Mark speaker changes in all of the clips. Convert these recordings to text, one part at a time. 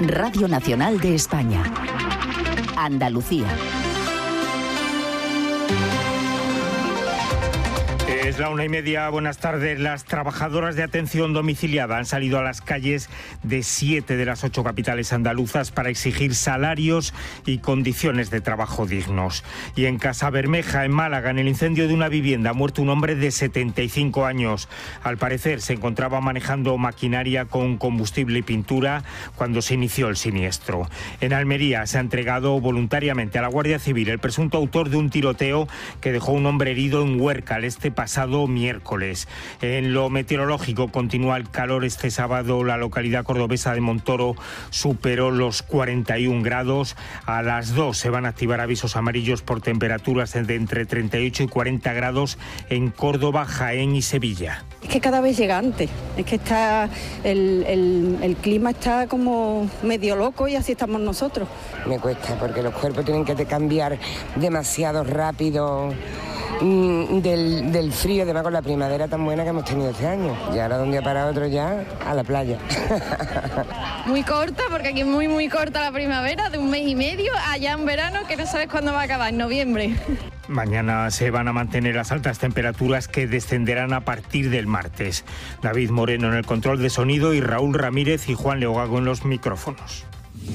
Speaker 1: Radio Nacional de España. Andalucía.
Speaker 2: Es la 1:30, buenas tardes. Las trabajadoras de atención domiciliada han salido a las calles de 7 de las 8 capitales andaluzas para exigir salarios y condiciones de trabajo dignos. Y en Casabermeja, en Málaga, en el incendio de una vivienda, ha muerto un hombre de 75 años. Al parecer se encontraba manejando maquinaria con combustible y pintura cuando se inició el siniestro. En Almería se ha entregado voluntariamente a la Guardia Civil el presunto autor de un tiroteo que dejó a un hombre herido en Huércal este pasado miércoles. En lo meteorológico, continúa el calor. Este sábado la localidad cordobesa de Montoro superó los 41 grados. A las 2 se van a activar avisos amarillos por temperaturas de entre 38 y 40 grados en Córdoba, Jaén y Sevilla.
Speaker 3: Es que cada vez llega antes, es que está el clima está como medio loco y así estamos nosotros.
Speaker 4: Me cuesta porque los cuerpos tienen que cambiar demasiado rápido del frío, además con la primavera tan buena que hemos tenido este año. Y ahora de un día para otro ya a la playa.
Speaker 5: Muy corta, porque aquí es muy corta la primavera, de un mes y medio, allá en verano que no sabes cuándo va a acabar, en noviembre.
Speaker 2: Mañana se van a mantener las altas temperaturas que descenderán a partir del martes. David Moreno en el control de sonido y Raúl Ramírez y Juan Leogago en los micrófonos.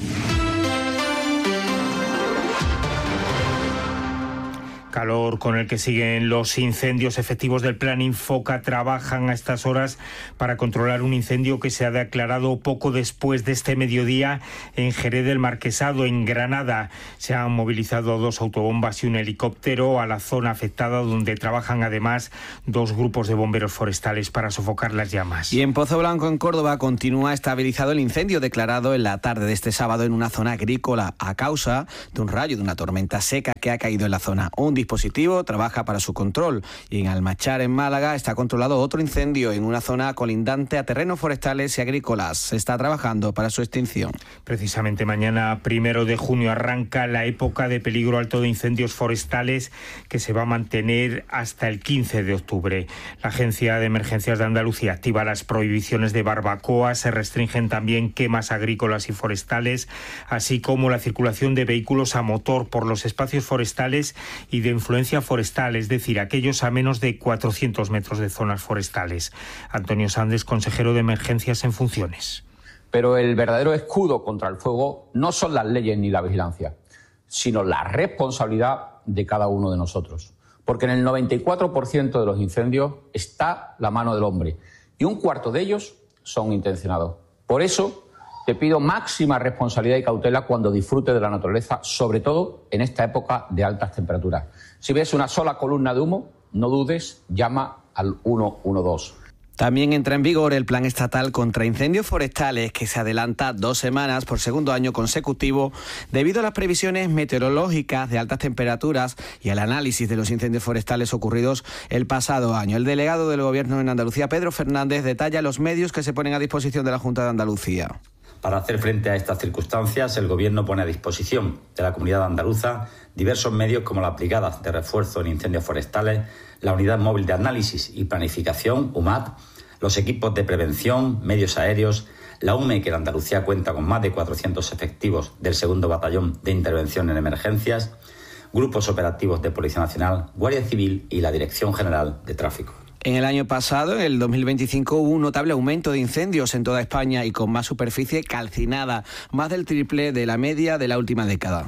Speaker 2: Calor con el que siguen los incendios. Efectivos del Plan Infoca trabajan a estas horas para controlar un incendio que se ha declarado poco después de este mediodía en Jerez del Marquesado, en Granada. Se han movilizado 2 autobombas y un helicóptero a la zona afectada, donde trabajan además 2 grupos de bomberos forestales para sofocar las llamas.
Speaker 6: Y en Pozo Blanco, en Córdoba, continúa estabilizado el incendio declarado en la tarde de este sábado en una zona agrícola a causa de un rayo de una tormenta seca que ha caído en la zona. Un dispositivo trabaja para su control, y en Almachar, en Málaga, está controlado otro incendio en una zona colindante a terrenos forestales y agrícolas. Se está trabajando para su extinción.
Speaker 2: Precisamente mañana, 1 de junio, arranca la época de peligro alto de incendios forestales, que se va a mantener hasta el 15 de octubre. La Agencia de Emergencias de Andalucía activa las prohibiciones de barbacoa, se restringen también quemas agrícolas y forestales, así como la circulación de vehículos a motor por los espacios forestales y de influencia forestal, es decir, aquellos a menos de 400 metros de zonas forestales. Antonio Sandes, consejero de Emergencias en funciones.
Speaker 7: Pero el verdadero escudo contra el fuego no son las leyes ni la vigilancia, sino la responsabilidad de cada uno de nosotros. Porque en el 94% de los incendios está la mano del hombre y un cuarto de ellos son intencionados. Por eso te pido máxima responsabilidad y cautela cuando disfrutes de la naturaleza, sobre todo en esta época de altas temperaturas. Si ves una sola columna de humo, no dudes, llama al 112.
Speaker 6: También entra en vigor el Plan Estatal contra Incendios Forestales, que se adelanta 2 semanas por segundo año consecutivo debido a las previsiones meteorológicas de altas temperaturas y al análisis de los incendios forestales ocurridos el pasado año. El delegado del Gobierno en Andalucía, Pedro Fernández, detalla los medios que se ponen a disposición de la Junta de Andalucía.
Speaker 8: Para hacer frente a estas circunstancias, el Gobierno pone a disposición de la comunidad andaluza diversos medios como las brigadas de refuerzo en incendios forestales, la Unidad Móvil de Análisis y Planificación, UMAP, los equipos de prevención, medios aéreos, la UME, que en Andalucía cuenta con más de 400 efectivos del 2º Batallón de Intervención en Emergencias, grupos operativos de Policía Nacional, Guardia Civil y la Dirección General de Tráfico.
Speaker 6: En el año pasado, en el 2025, hubo un notable aumento de incendios en toda España y con más superficie calcinada, más del triple de la media de la última década.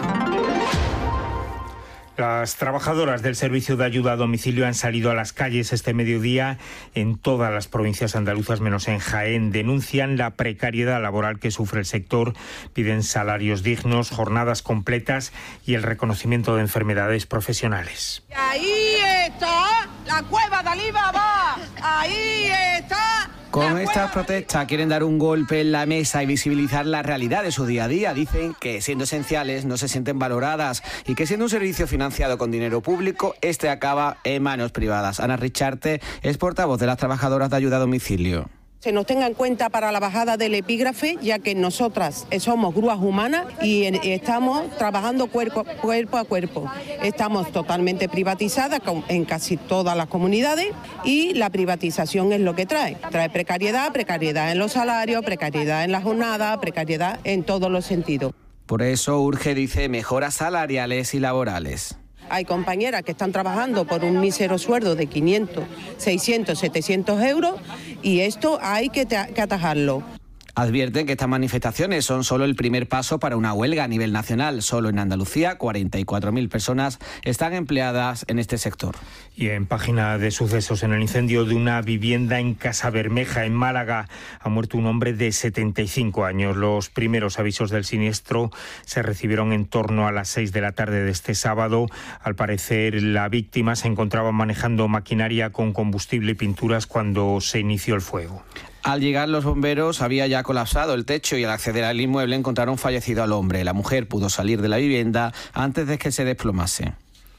Speaker 2: Las trabajadoras del Servicio de Ayuda a Domicilio han salido a las calles este mediodía en todas las provincias andaluzas menos en Jaén. Denuncian la precariedad laboral que sufre el sector, piden salarios dignos, jornadas completas y el reconocimiento de enfermedades profesionales.
Speaker 9: Ahí está la cueva de Alibaba, ahí está.
Speaker 6: Con estas protestas quieren dar un golpe en la mesa y visibilizar la realidad de su día a día. Dicen que siendo esenciales no se sienten valoradas y que siendo un servicio financiado con dinero público, este acaba en manos privadas. Ana Richarte es portavoz de las trabajadoras de ayuda a domicilio.
Speaker 9: Se nos tenga en cuenta para la bajada del epígrafe, ya que nosotras somos grúas humanas y estamos trabajando cuerpo a cuerpo. Estamos totalmente privatizadas en casi todas las comunidades y la privatización es lo que trae. Trae precariedad, precariedad en los salarios, precariedad en la jornada, precariedad en todos los sentidos.
Speaker 6: Por eso urge, dice, mejoras salariales y laborales.
Speaker 9: Hay compañeras que están trabajando por un mísero sueldo de 500, 600, 700 euros y esto hay que atajarlo.
Speaker 6: Advierten que estas manifestaciones son solo el primer paso para una huelga a nivel nacional. Solo en Andalucía 44.000 personas están empleadas en este sector.
Speaker 2: Y en página de sucesos, en el incendio de una vivienda en Casabermeja, en Málaga, ha muerto un hombre de 75 años. Los primeros avisos del siniestro se recibieron en torno a las 6 de la tarde de este sábado. Al parecer, la víctima se encontraba manejando maquinaria con combustible y pinturas cuando se inició el fuego.
Speaker 6: Al llegar los bomberos había ya colapsado el techo y al acceder al inmueble encontraron fallecido al hombre. La mujer pudo salir de la vivienda antes de que se desplomase.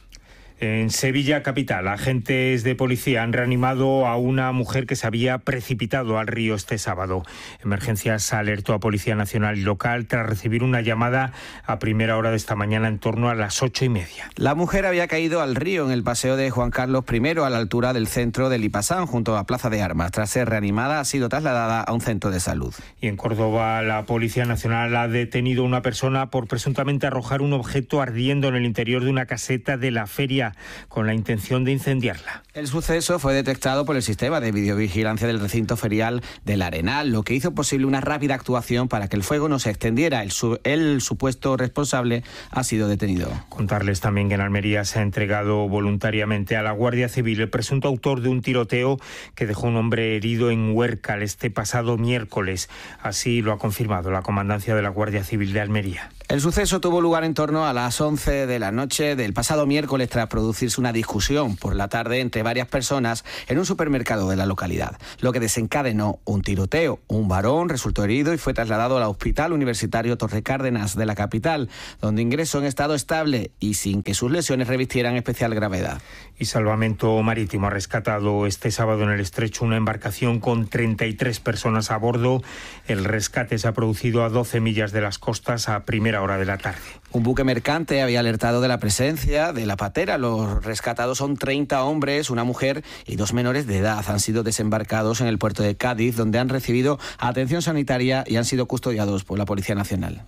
Speaker 2: En Sevilla capital, agentes de policía han reanimado a una mujer que se había precipitado al río este sábado. Emergencias alertó a Policía Nacional y local tras recibir una llamada a primera hora de esta mañana en torno a las 8:30.
Speaker 6: La mujer había caído al río en el paseo de Juan Carlos I a la altura del centro de Lipasán, junto a Plaza de Armas. Tras ser reanimada, ha sido trasladada a un centro de salud.
Speaker 2: Y en Córdoba, la Policía Nacional ha detenido a una persona por presuntamente arrojar un objeto ardiendo en el interior de una caseta de la feria con la intención de incendiarla.
Speaker 6: El suceso fue detectado por el sistema de videovigilancia del recinto ferial del Arenal, lo que hizo posible una rápida actuación para que el fuego no se extendiera. El supuesto responsable ha sido detenido.
Speaker 2: Contarles también que en Almería se ha entregado voluntariamente a la Guardia Civil el presunto autor de un tiroteo que dejó un hombre herido en Huércal este pasado miércoles. Así lo ha confirmado la Comandancia de la Guardia Civil de Almería.
Speaker 6: El suceso tuvo lugar en torno a las 11 de la noche del pasado miércoles tras producirse una discusión por la tarde entre varias personas en un supermercado de la localidad, lo que desencadenó un tiroteo. Un varón resultó herido y fue trasladado al Hospital Universitario Torre Cárdenas de la capital, donde ingresó en estado estable y sin que sus lesiones revistieran especial gravedad.
Speaker 2: Y Salvamento Marítimo ha rescatado este sábado en el Estrecho una embarcación con 33 personas a bordo. El rescate se ha producido a 12 millas de las costas a primera hora de la tarde.
Speaker 6: Un buque mercante había alertado de la presencia de la patera. Los rescatados son 30 hombres, una mujer y 2 menores de edad. Han sido desembarcados en el puerto de Cádiz, donde han recibido atención sanitaria y han sido custodiados por la Policía Nacional.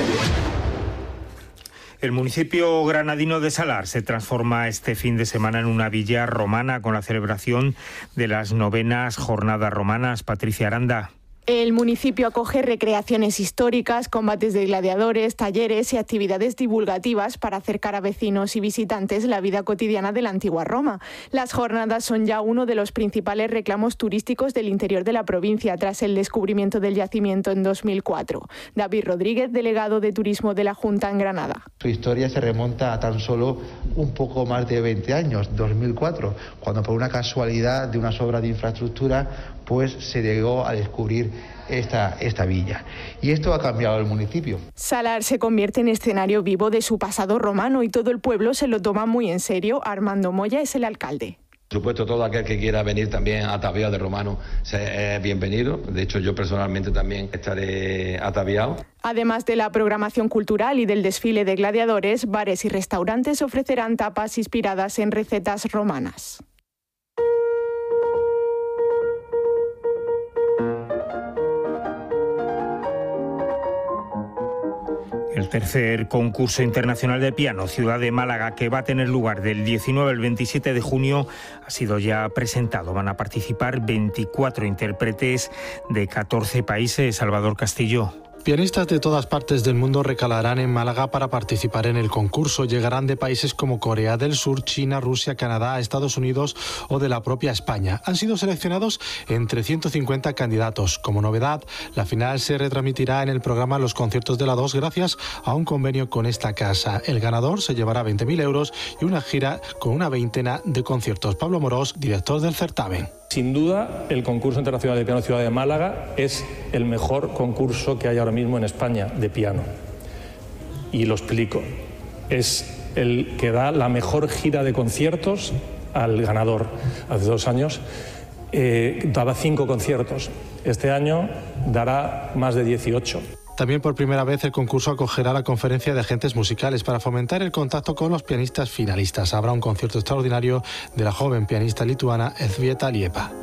Speaker 2: El municipio granadino de Salar se transforma este fin de semana en una villa romana con la celebración de las 9º Jornadas Romanas. Patricia Aranda.
Speaker 10: El municipio acoge recreaciones históricas, combates de gladiadores, talleres y actividades divulgativas para acercar a vecinos y visitantes la vida cotidiana de la antigua Roma. Las jornadas son ya uno de los principales reclamos turísticos del interior de la provincia tras el descubrimiento del yacimiento en 2004. David Rodríguez, delegado de Turismo de la Junta en Granada.
Speaker 11: Su historia se remonta a tan solo un poco más de 20 años, 2004, cuando por una casualidad de unas obras de infraestructura pues se llegó a descubrir esta villa. Y esto ha cambiado el municipio.
Speaker 10: Salar se convierte en escenario vivo de su pasado romano y todo el pueblo se lo toma muy en serio. Armando Moya es el alcalde.
Speaker 12: Por supuesto, todo aquel que quiera venir también ataviado de romano es bienvenido. De hecho, yo personalmente también estaré ataviado.
Speaker 10: Además de la programación cultural y del desfile de gladiadores, bares y restaurantes ofrecerán tapas inspiradas en recetas romanas.
Speaker 2: El tercer concurso internacional de piano Ciudad de Málaga, que va a tener lugar del 19 al 27 de junio, ha sido ya presentado. Van a participar 24 intérpretes de 14 países. Salvador Castillo.
Speaker 13: Pianistas de todas partes del mundo recalarán en Málaga para participar en el concurso. Llegarán de países como Corea del Sur, China, Rusia, Canadá, Estados Unidos o de la propia España. Han sido seleccionados entre 150 candidatos. Como novedad, la final se retransmitirá en el programa Los Conciertos de la 2 gracias a un convenio con esta casa. El ganador se llevará 20.000 euros y una gira con una veintena de conciertos. Pablo Morós, director del certamen.
Speaker 14: Sin duda, el concurso internacional de piano Ciudad de Málaga es el mejor concurso que hay ahora mismo en España de piano. Y lo explico. Es el que da la mejor gira de conciertos al ganador. Hace 2 años daba 5 conciertos. Este año dará más de 18.
Speaker 13: También por primera vez el concurso acogerá la conferencia de agentes musicales para fomentar el contacto con los pianistas finalistas. Habrá un concierto extraordinario de la joven pianista lituana Elzbieta Liepa.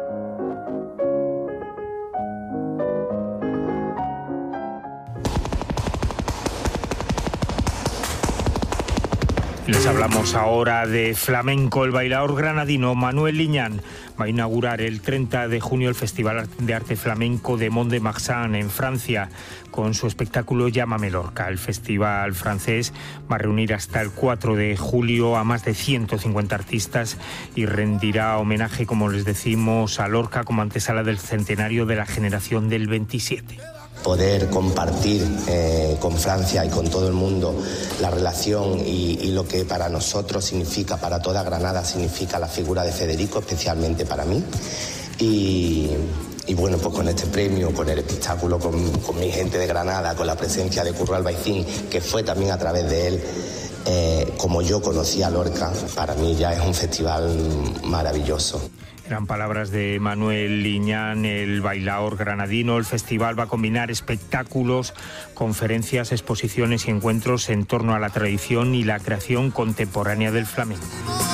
Speaker 2: Les hablamos ahora de flamenco. El bailaor granadino Manuel Liñán va a inaugurar el 30 de junio el Festival de Arte Flamenco de Mont-de-Marsan en Francia con su espectáculo Llámame Lorca. El festival francés va a reunir hasta el 4 de julio a más de 150 artistas y rendirá homenaje, como les decimos, a Lorca como antesala del centenario de la generación del 27.
Speaker 15: Poder compartir con Francia y con todo el mundo la relación y lo que para nosotros significa, para toda Granada significa la figura de Federico, especialmente para mí. Y bueno, pues con este premio, con el espectáculo, con mi gente de Granada, con la presencia de Curro Albaicín, que fue también a través de él como yo conocí a Lorca, para mí ya es un festival maravilloso.
Speaker 2: Eran palabras de Manuel Liñán, el bailaor granadino. El festival va a combinar espectáculos, conferencias, exposiciones y encuentros en torno a la tradición y la creación contemporánea del flamenco.